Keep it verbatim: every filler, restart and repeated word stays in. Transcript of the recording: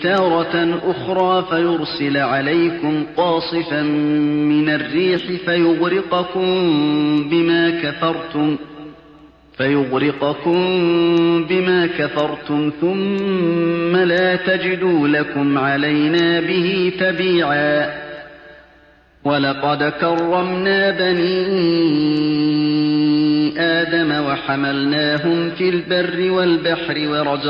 تارة أخرى فيرسل عليكم قاصفا من الريح فيغرقكم بما كفرتم فيغرقكم بما كفرتم ثم لا تجدوا لكم علينا به تبيعا. ولقد كرمنا بني آدم وحملناهم في البر والبحر ورزقناهم